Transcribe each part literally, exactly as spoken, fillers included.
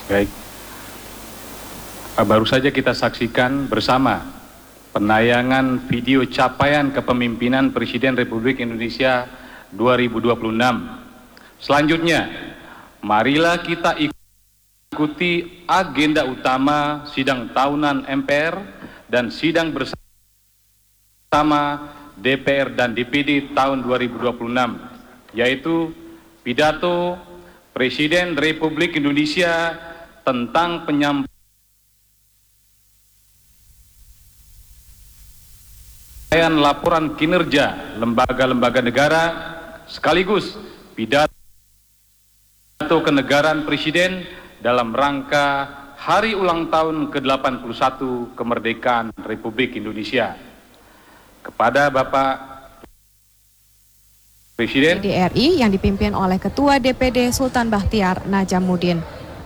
Baik, baru saja kita saksikan bersama penayangan video capaian kepemimpinan Presiden Republik Indonesia dua ribu dua puluh enam. Selanjutnya, marilah kita ikuti agenda utama sidang tahunan M P R dan sidang bersama D P R dan D P D tahun dua ribu dua puluh enam, yaitu pidato Presiden Republik Indonesia tentang penyampaian laporan kinerja lembaga-lembaga negara sekaligus pidato kenegaraan Presiden dalam rangka Hari Ulang Tahun ke delapan puluh satu Kemerdekaan Republik Indonesia. Kepada Bapak Presiden D R I yang dipimpin oleh Ketua D P D Sultan Bakhtiar Najamuddin.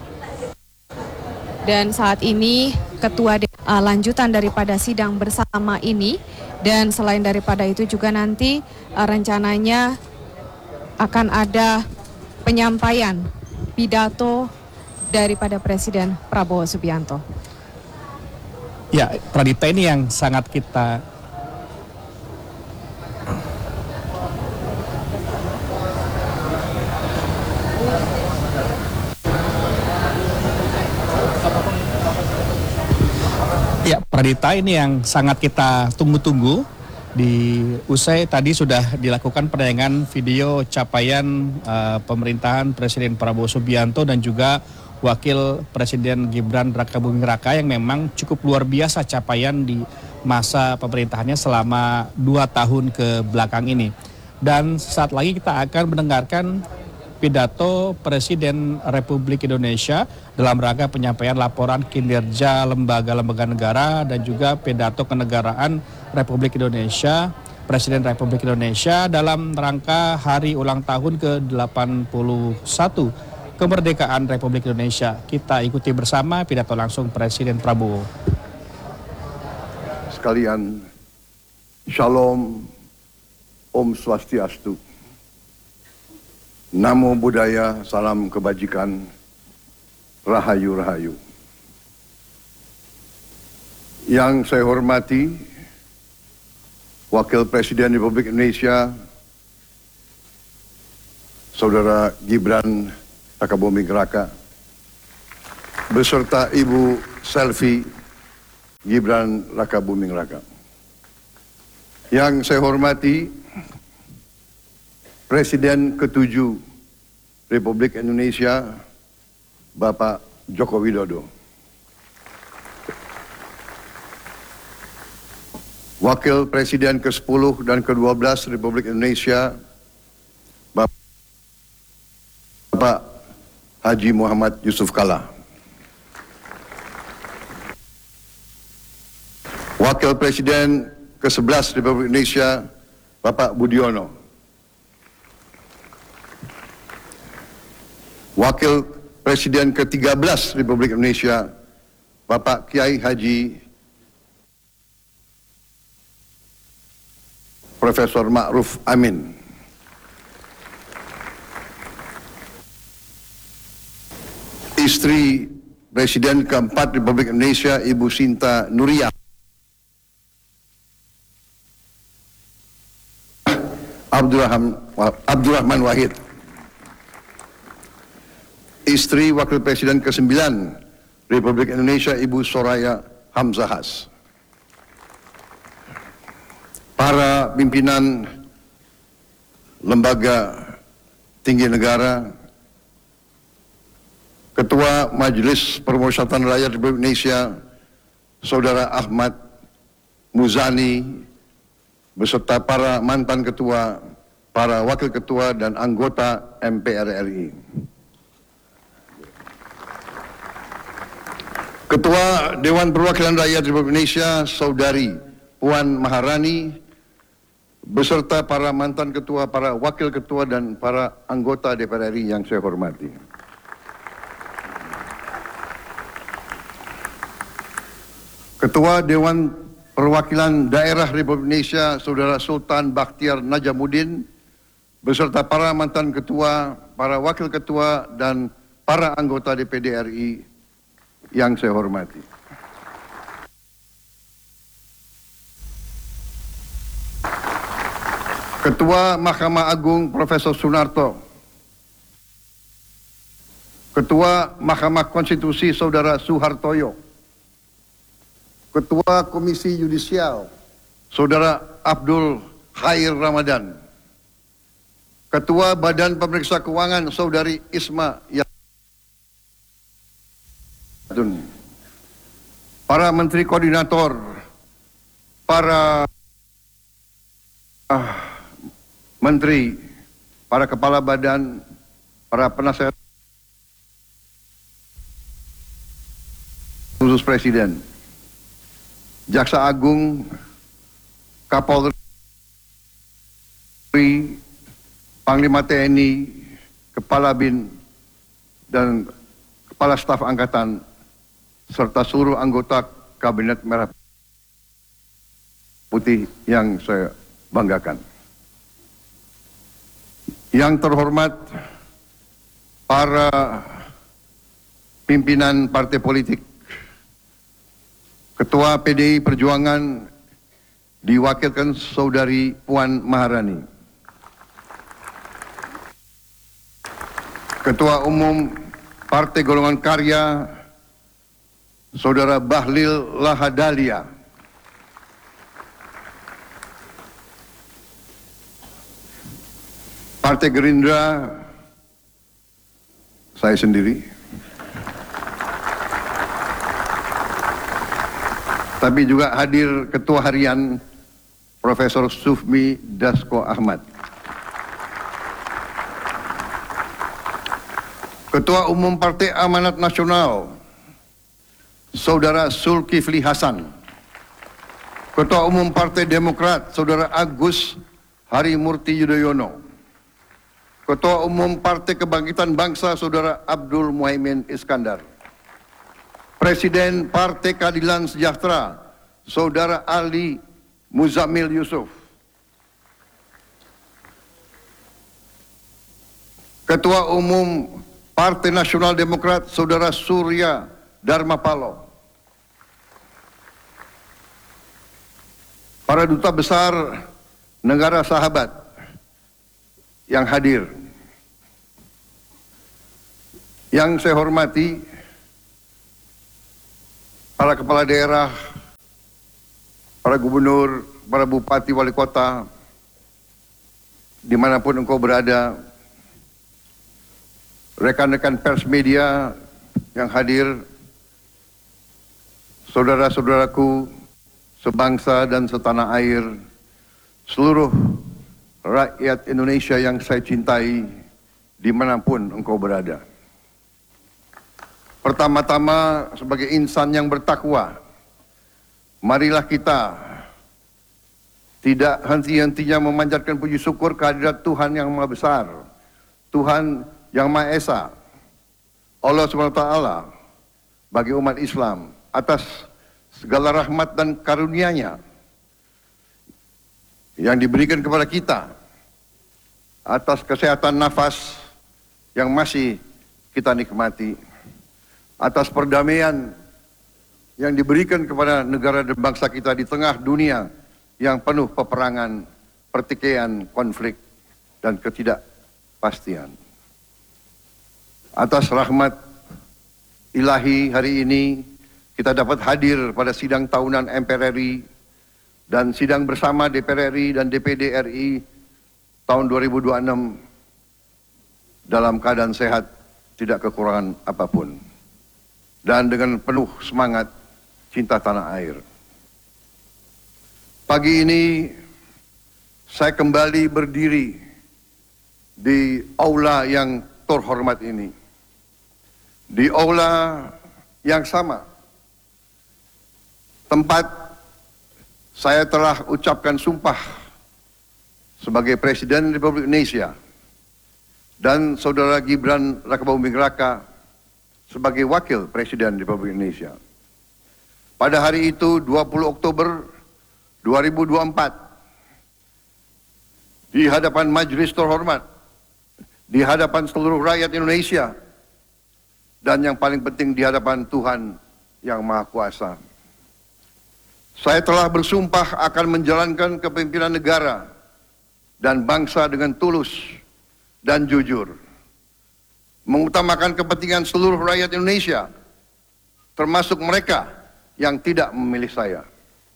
Dan saat ini Ketua D P D, uh, lanjutan daripada sidang bersama ini, dan selain daripada itu juga nanti uh, rencananya akan ada penyampaian pidato daripada Presiden Prabowo Subianto. Ya, Pradipta, ini yang sangat kita Ya, Pradita, ini yang sangat kita tunggu-tunggu. Di usai tadi sudah dilakukan penayangan video capaian uh, pemerintahan Presiden Prabowo Subianto dan juga Wakil Presiden Gibran Rakabuming Raka yang memang cukup luar biasa capaian di masa pemerintahannya selama dua tahun ke belakang ini. Dan saat lagi kita akan mendengarkan pidato Presiden Republik Indonesia dalam rangka penyampaian laporan kinerja lembaga-lembaga negara dan juga pidato kenegaraan Republik Indonesia, Presiden Republik Indonesia dalam rangka Hari Ulang Tahun ke delapan puluh satu Kemerdekaan Republik Indonesia. Kita ikuti bersama pidato langsung Presiden Prabowo. Sekalian, Shalom, Om Swastiastu. Namo Buddhaya, salam kebajikan, rahayu rahayu. Yang saya hormati Wakil Presiden Republik Indonesia, Saudara Gibran Rakabuming Raka, beserta Ibu Selvi Gibran Rakabuming Raka. Yang saya hormati Presiden ketujuh Republik Indonesia, Bapak Joko Widodo. Wakil Presiden ke sepuluh dan ke dua belas Republik Indonesia, Bapak Haji Muhammad Yusuf Kalla. Wakil Presiden ke sebelas Republik Indonesia, Bapak Budiono. Wakil Presiden ke tiga belas Republik Indonesia, Bapak Kiai Haji Profesor Ma'ruf Amin. Istri Presiden keempat Republik Indonesia, Ibu Sinta Nuriyah. Abdurrahman, Abdurrahman Wahid. Istri Wakil Presiden ke sembilan Republik Indonesia, Ibu Soraya Hamzahas. Para pimpinan lembaga tinggi negara, Ketua Majelis Permusyawaratan Rakyat Republik Indonesia, Saudara Ahmad Muzani, beserta para mantan ketua, para wakil ketua dan anggota M P R R I. Ketua Dewan Perwakilan Rakyat Republik Indonesia, Saudari Puan Maharani, beserta para mantan ketua, para wakil ketua dan para anggota D P R R I yang saya hormati. Ketua Dewan Perwakilan Daerah Republik Indonesia, Saudara Sultan Bakhtiar Najamuddin, beserta para mantan ketua, para wakil ketua dan para anggota D P D R I yang saya hormati. Ketua Mahkamah Agung Profesor Sunarto, Ketua Mahkamah Konstitusi Saudara Suhartoyo, Ketua Komisi Yudisial Saudara Abdul Khair Ramadan, Ketua Badan Pemeriksa Keuangan Saudari Isma Yatun, para Menteri Koordinator, para ah, Menteri, para Kepala Badan, para Penasihat khusus Presiden, Jaksa Agung, Kapolri, Panglima T N I, Kepala B I N, dan Kepala Staf Angkatan, serta seluruh anggota Kabinet Merah Putih yang saya banggakan. Yang terhormat para pimpinan partai politik, Ketua P D I Perjuangan diwakilkan Saudari Puan Maharani, Ketua Umum Partai Golongan Karya Saudara Bahlil Lahadalia, Partai Gerindra saya sendiri, tapi juga hadir Ketua Harian Profesor Sufmi Dasko Ahmad, Ketua Umum Partai Amanat Nasional Saudara Zulkifli Hasan, Ketua Umum Partai Demokrat Saudara Agus Harimurti Yudhoyono, Ketua Umum Partai Kebangkitan Bangsa Saudara Abdul Muhaimin Iskandar, Presiden Partai Keadilan Sejahtera Saudara Ali Muzamil Yusuf, Ketua Umum Partai Nasional Demokrat Saudara Surya Dharma Paloh, para duta besar negara sahabat yang hadir, yang saya hormati para kepala daerah, para gubernur, para bupati, wali kota, dimanapun engkau berada, rekan-rekan pers media yang hadir, saudara-saudaraku sebangsa dan setanah air, seluruh rakyat Indonesia yang saya cintai, dimanapun engkau berada. Pertama-tama, sebagai insan yang bertakwa, marilah kita tidak henti-hentinya memanjatkan puji syukur kehadirat Tuhan yang Maha Besar, Tuhan yang Maha Esa, Allah subhanahu wa taala, bagi umat Islam atas segala rahmat dan karunia-Nya yang diberikan kepada kita, atas kesehatan nafas yang masih kita nikmati, atas perdamaian yang diberikan kepada negara dan bangsa kita di tengah dunia yang penuh peperangan, pertikaian, konflik, dan ketidakpastian. Atas rahmat ilahi hari ini kita dapat hadir pada sidang tahunan M P R R I dan sidang bersama D P R R I dan D P D R I tahun dua ribu dua puluh enam dalam keadaan sehat, tidak kekurangan apapun, dan dengan penuh semangat cinta tanah air. Pagi ini saya kembali berdiri di aula yang terhormat ini, di aula yang sama tempat saya telah ucapkan sumpah sebagai Presiden Republik Indonesia dan Saudara Gibran Rakabuming Raka sebagai Wakil Presiden Republik Indonesia. Pada hari itu, dua puluh Oktober dua ribu dua puluh empat, di hadapan majelis terhormat, di hadapan seluruh rakyat Indonesia, dan yang paling penting di hadapan Tuhan Yang Maha Kuasa. Saya telah bersumpah akan menjalankan kepemimpinan negara dan bangsa dengan tulus dan jujur, mengutamakan kepentingan seluruh rakyat Indonesia, termasuk mereka yang tidak memilih saya.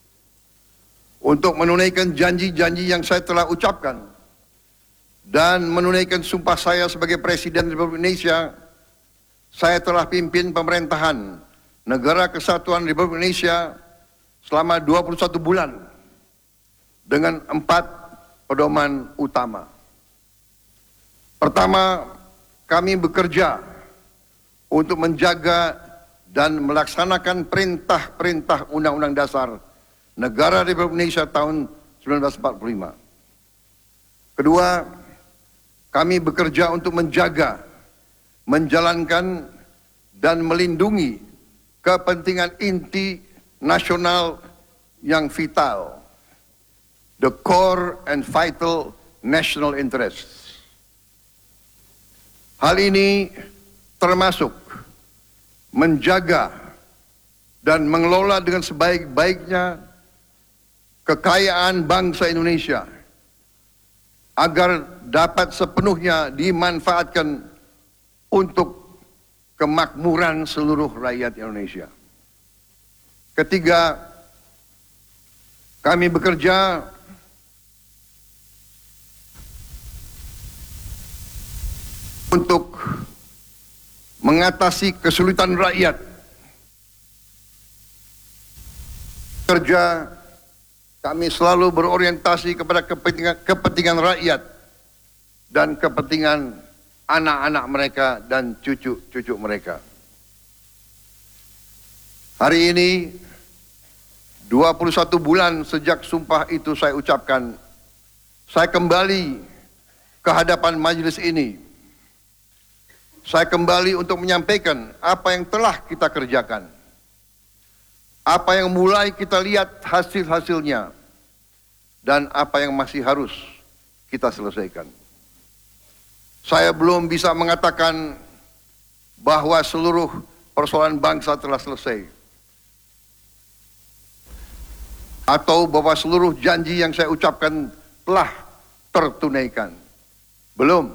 Untuk menunaikan janji-janji yang saya telah ucapkan dan menunaikan sumpah saya sebagai Presiden Republik Indonesia, saya telah pimpin pemerintahan Negara Kesatuan Republik Indonesia selama dua puluh satu bulan dengan empat pedoman utama. Pertama, kami bekerja untuk menjaga dan melaksanakan perintah-perintah Undang-Undang Dasar Negara Republik Indonesia tahun seribu sembilan ratus empat puluh lima. Kedua, kami bekerja untuk menjaga, menjalankan, dan melindungi kepentingan inti nasional yang vital, the core and vital national interests. Hal ini termasuk menjaga dan mengelola dengan sebaik-baiknya kekayaan bangsa Indonesia agar dapat sepenuhnya dimanfaatkan untuk kemakmuran seluruh rakyat Indonesia. Ketiga, kami bekerja untuk mengatasi kesulitan rakyat. Kerja kami selalu berorientasi kepada kepentingan, kepentingan rakyat dan kepentingan anak-anak mereka dan cucu-cucu mereka. Hari ini, dua puluh satu bulan sejak sumpah itu saya ucapkan, saya kembali ke hadapan majelis ini. Saya kembali untuk menyampaikan apa yang telah kita kerjakan, apa yang mulai kita lihat hasil-hasilnya, dan apa yang masih harus kita selesaikan. Saya belum bisa mengatakan bahwa seluruh persoalan bangsa telah selesai, atau bahwa seluruh janji yang saya ucapkan telah tertunaikan. Belum.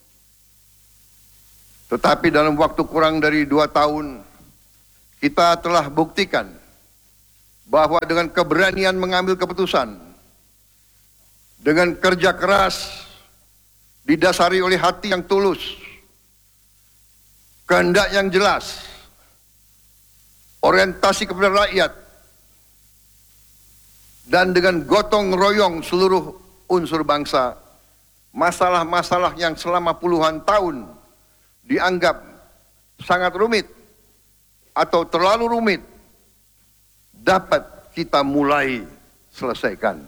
Tetapi dalam waktu kurang dari dua tahun, kita telah buktikan bahwa dengan keberanian mengambil keputusan, dengan kerja keras, didasari oleh hati yang tulus, kehendak yang jelas, orientasi kepada rakyat, dan dengan gotong royong seluruh unsur bangsa, masalah-masalah yang selama puluhan tahun dianggap sangat rumit atau terlalu rumit dapat kita mulai selesaikan.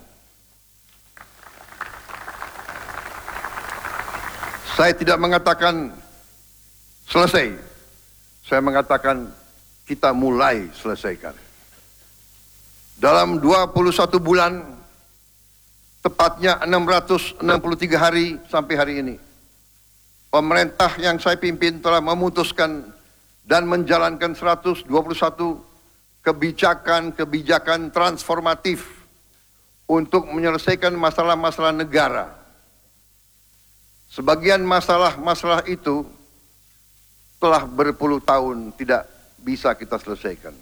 Saya tidak mengatakan selesai, saya mengatakan kita mulai selesaikan. Dalam dua puluh satu bulan, tepatnya enam ratus enam puluh tiga hari sampai hari ini, pemerintah yang saya pimpin telah memutuskan dan menjalankan seratus dua puluh satu kebijakan-kebijakan transformatif untuk menyelesaikan masalah-masalah negara. Sebagian masalah-masalah itu telah berpuluh tahun tidak bisa kita selesaikan.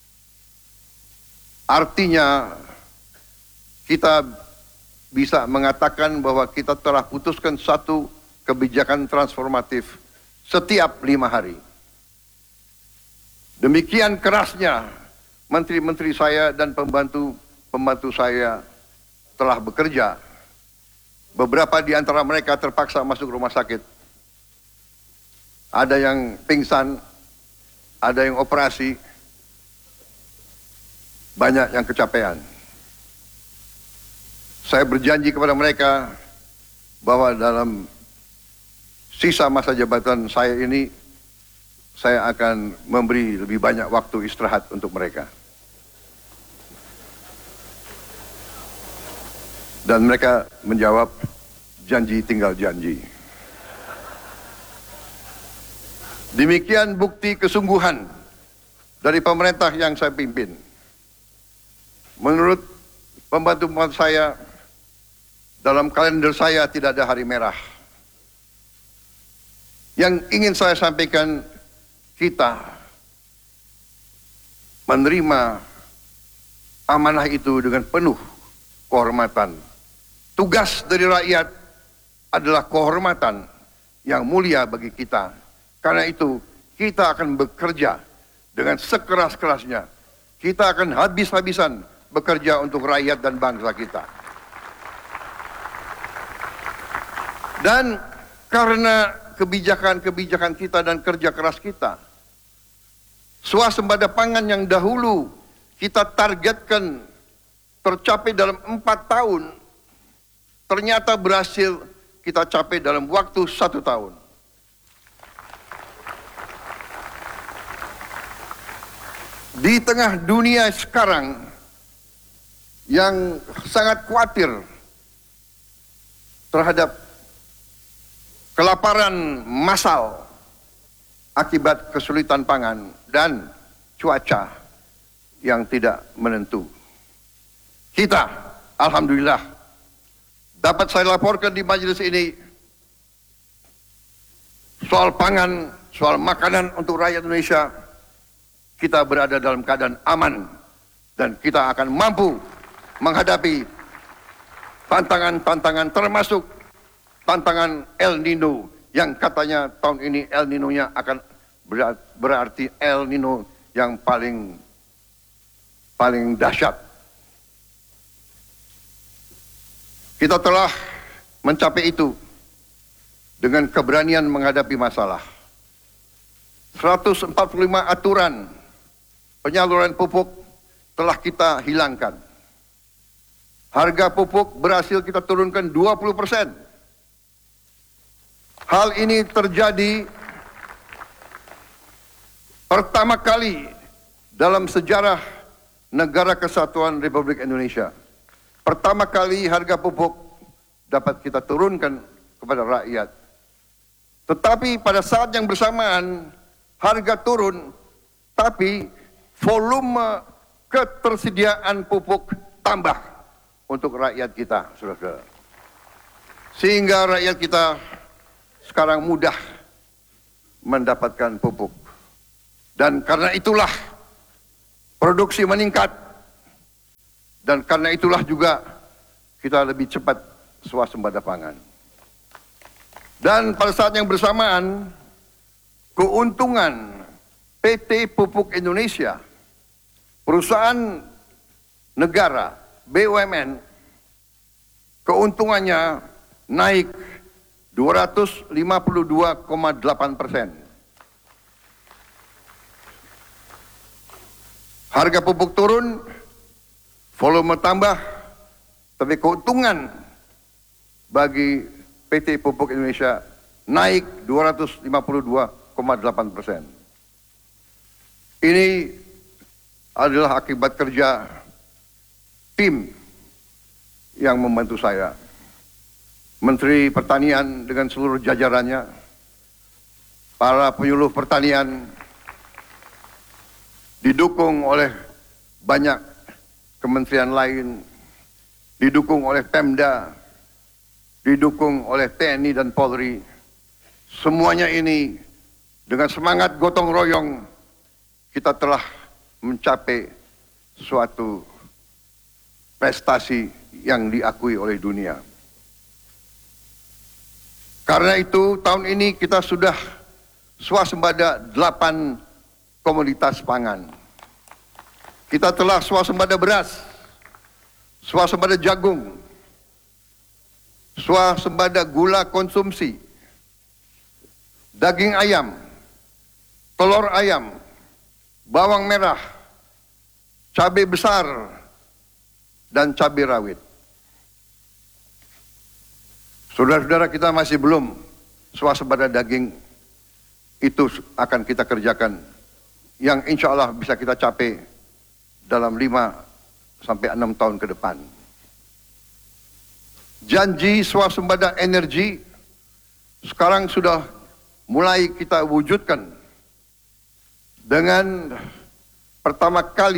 Artinya, kita bisa mengatakan bahwa kita telah putuskan satu kebijakan transformatif setiap lima hari. Demikian kerasnya menteri-menteri saya dan pembantu-pembantu saya telah bekerja. Beberapa di antara mereka terpaksa masuk rumah sakit. Ada yang pingsan, ada yang operasi, banyak yang kecapean. Saya berjanji kepada mereka bahwa dalam sisa masa jabatan saya ini, saya akan memberi lebih banyak waktu istirahat untuk mereka. Dan mereka menjawab, janji tinggal janji. Demikian bukti kesungguhan dari pemerintah yang saya pimpin. Menurut pembantu-pembantu saya, dalam kalender saya tidak ada hari merah. Yang ingin saya sampaikan, kita menerima amanah itu dengan penuh kehormatan. Tugas dari rakyat adalah kehormatan yang mulia bagi kita. Karena itu kita akan bekerja dengan sekeras-kerasnya. Kita akan habis-habisan bekerja untuk rakyat dan bangsa kita. Dan karena kebijakan-kebijakan kita dan kerja keras kita, swasembada pangan yang dahulu kita targetkan tercapai dalam empat tahun, ternyata berhasil kita capai dalam waktu satu tahun. Di tengah dunia sekarang yang sangat khawatir terhadap kelaparan massal akibat kesulitan pangan dan cuaca yang tidak menentu, kita, alhamdulillah, dapat saya laporkan di majelis ini, soal pangan, soal makanan untuk rakyat Indonesia, kita berada dalam keadaan aman dan kita akan mampu menghadapi tantangan-tantangan, termasuk tantangan El Nino yang katanya tahun ini El Nino-nya akan berarti El Nino yang paling paling dahsyat. Kita telah mencapai itu dengan keberanian menghadapi masalah. seratus empat puluh lima aturan penyaluran pupuk telah kita hilangkan. Harga pupuk berhasil kita turunkan dua puluh persen. Hal ini terjadi pertama kali dalam sejarah Negara Kesatuan Republik Indonesia. Pertama kali harga pupuk dapat kita turunkan kepada rakyat. Tetapi pada saat yang bersamaan harga turun, tapi volume ketersediaan pupuk tambah untuk rakyat kita, saudara-saudara. Sehingga rakyat kita sekarang mudah mendapatkan pupuk. Dan karena itulah produksi meningkat. Dan karena itulah juga kita lebih cepat swasembada pangan. Dan pada saat yang bersamaan, keuntungan P T Pupuk Indonesia, perusahaan negara, B U M N, keuntungannya naik dua ratus lima puluh dua koma delapan persen. Harga pupuk turun, volume tambah, tapi keuntungan bagi P T Pupuk Indonesia naik dua ratus lima puluh dua koma delapan persen. Ini adalah akibat kerja tim yang membantu saya. Menteri Pertanian dengan seluruh jajarannya, para penyuluh pertanian, didukung oleh banyak kementerian lain, didukung oleh Pemda, didukung oleh T N I dan Polri. Semuanya ini dengan semangat gotong royong kita telah mencapai suatu prestasi yang diakui oleh dunia. Karena itu tahun ini kita sudah swasembada delapan komoditas pangan. Kita telah swasembada beras, swasembada jagung, swasembada gula konsumsi, daging ayam, telur ayam, bawang merah, cabai besar, dan cabai rawit. Saudara-saudara, kita masih belum swasembada daging, itu akan kita kerjakan, yang insya Allah bisa kita capai dalam lima sampai enam tahun ke depan. Janji swasembada energi sekarang sudah mulai kita wujudkan dengan pertama kali